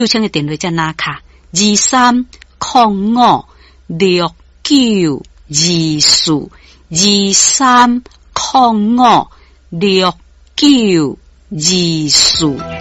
请的电话在哪卡？2305692423056924。